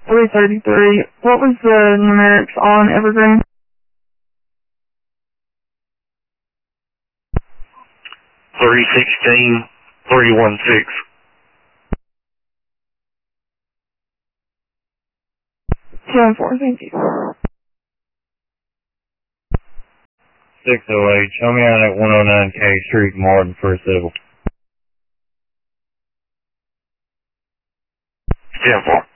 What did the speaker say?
333. What was the numerics on Evergreen? 316, 316. 10-4, thank you. 608, show me out at 109 K Street, Martin, for a civil. 10-4.